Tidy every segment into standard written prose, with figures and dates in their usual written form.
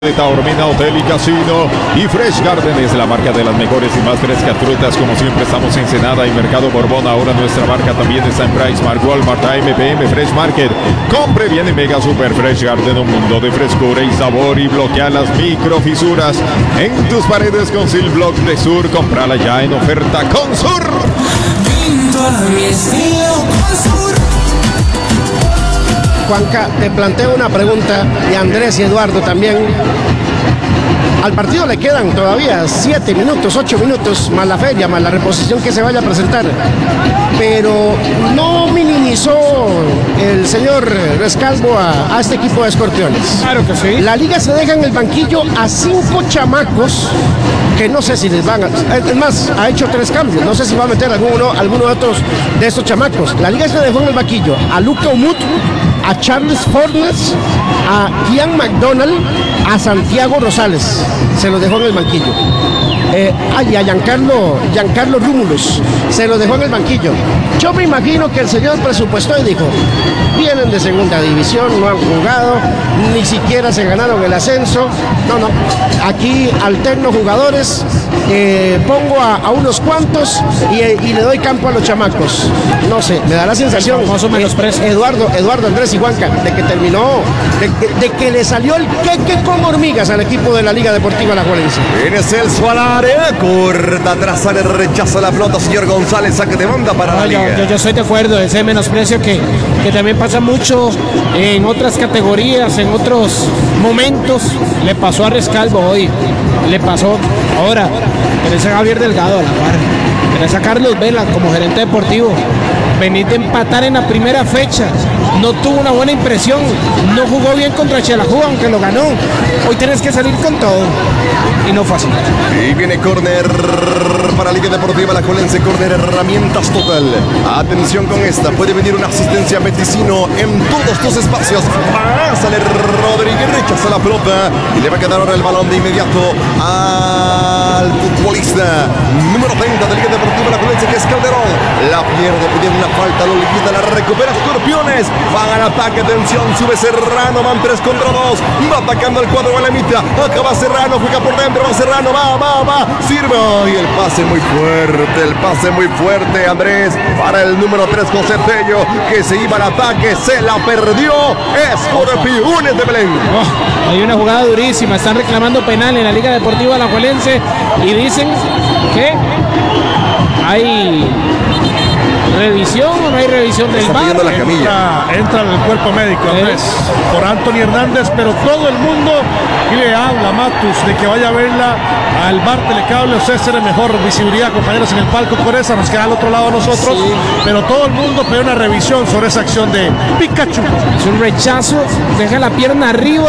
De Taormina Hotel y Casino y Fresh Garden es la marca de las mejores y más frescas frutas. Como siempre estamos en Ensenada y Mercado Borbón. Ahora nuestra marca también está en PriceSmart, Walmart, AMPM, Fresh Market. Compre bien en Mega Super Fresh Garden, un mundo de frescura y sabor, y bloquea las microfisuras en tus paredes con Silblock de Sur. Comprala ya en oferta con Sur. Juanca, te planteo una pregunta, y Andrés y Eduardo también. Al partido le quedan todavía 7 minutos, 8 minutos, más la feria, más la reposición que se vaya a presentar. Pero no minimizó el señor Rescalvo a este equipo de Escorpiones. Claro que sí. La liga se deja en el banquillo a 5 chamacos que no sé si les van a... Es más, ha hecho 3 cambios. No sé si va a meter alguno de otros de estos chamacos. La liga se dejó en el banquillo a Luca Umut, a Charles Fornes, a Kian McDonald, a Santiago Rosales. Se los dejó en el banquillo. Y a Giancarlo Rúmulos. Se los dejó en el banquillo. Yo me imagino que el señor presupuestó y dijo: vienen de segunda división, no han jugado, ni siquiera se ganaron el ascenso. No, aquí alterno jugadores, pongo a unos cuantos y le doy campo a los chamacos. No sé, me da la sensación, Eduardo, Andrés y Juanca, de que terminó, de que le salió el queque con hormigas al equipo de la Liga Deportiva Alajuelense. Viene Celso al área, corta atrás, sale, rechaza la pelota, señor González, saque de banda para la Liga. Yo estoy de acuerdo, ese menosprecio que también pasa mucho en otras categorías, en otros momentos. Le pasó a Rescalvo hoy, le pasó ahora. Tenés a Javier Delgado a la par, tenés a Carlos Vela como gerente deportivo. Venís de empatar en la primera fecha, no tuvo una buena impresión, no jugó bien contra Chelajú, aunque lo ganó. Hoy tenés que salir con todo y no fue así. Y viene córner para Liga Deportiva Alajuelense, córner herramientas total. Atención con esta, puede venir una asistencia Meticino en todos tus espacios. Sale Rodríguez, rechaza la pelota y le va a quedar ahora el balón de inmediato al futbolista número 30 de Liga Deportiva Alajuelense, que es Calderón. La pierde, pidiendo una falta, lo liquida, la recupera Escorpiones. Van al ataque, atención, sube Serrano, van 3 contra 2. Va atacando el cuadro de la mitad. Acaba Serrano, juega por dentro, va Serrano, va, sirve. Y el pase muy fuerte, Andrés, para el número 3, José Tello, que se iba al ataque, se la perdió. Escorpiones de Belén. Hay una jugada durísima, están reclamando penal en la Liga Deportiva Alajuelense y dicen que hay revisión o no hay revisión del VAR. La camilla. Entra el cuerpo médico, Andrés, por Anthony Hernández, pero todo el mundo le habla a Matus de que vaya a verla al VAR Telecable. Ustedes tienen mejor visibilidad, compañeros, en el palco por esa, nos queda al otro lado nosotros, sí. Pero todo el mundo pide una revisión sobre esa acción de Pikachu. Es un rechazo, deja la pierna arriba,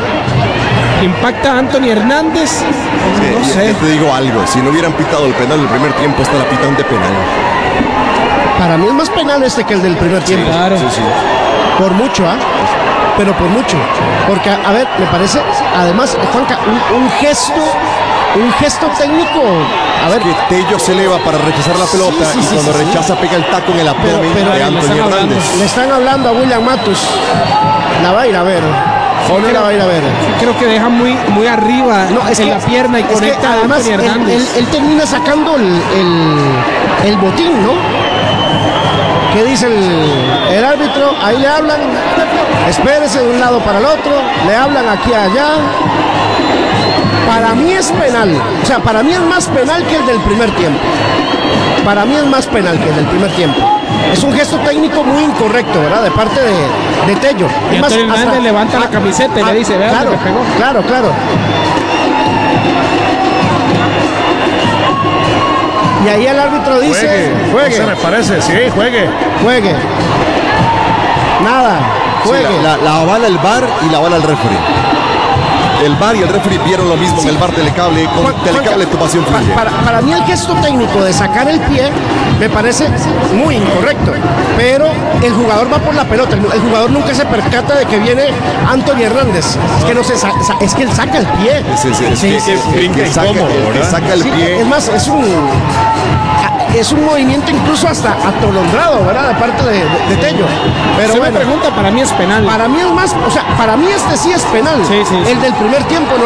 impacta a Anthony Hernández. Sí, no sé. Te digo algo, si no hubieran pitado el penal el primer tiempo, esta la pitan de penal. Para mí es más penal que el del primer tiempo. Claro. Sí. Por mucho, pero por mucho. Porque, a ver, me parece, además, Juanca, un gesto técnico. A ver, que Tello se eleva para rechazar la pelota, y cuando rechaza pega el taco en el abdomen de Anthony Hernández. Le están hablando a William Matus. La va a ir a ver. ¿O no la va a ir a ver? Creo que deja muy arriba la pierna y conecta a Anthony Hernández. Él termina sacando el botín, ¿no? ¿Qué dice el árbitro? Ahí le hablan, espérese de un lado para el otro, le hablan aquí allá. Para mí es penal, o sea, para mí es más penal que el del primer tiempo. Para mí es más penal que el del primer tiempo. Es un gesto técnico muy incorrecto, ¿verdad? De parte de Tello. Y Anthony Hernández levanta la camiseta y le dice, vean, claro, me pegó. Claro. Y ahí el árbitro dice, juegue. No se me parece, sí, juegue. Nada, juegue. Sí, la avala el VAR y la avala el referee. El VAR y el referee vieron lo mismo en el VAR Telecable. Con Telecable tu pasión fluye. Para mí el gesto técnico de sacar el pie me parece muy incorrecto, pero el jugador va por la pelota. El jugador nunca se percata de que viene Anthony Hernández. Es que no se es que él saca el pie. Saca el pie. Es más, es un movimiento incluso hasta atolondrado, ¿verdad? De parte de Tello. Pero bueno, me pregunta, para mí es penal. Para mí es más, o sea, para mí este sí es penal. Sí. El del primer tiempo no.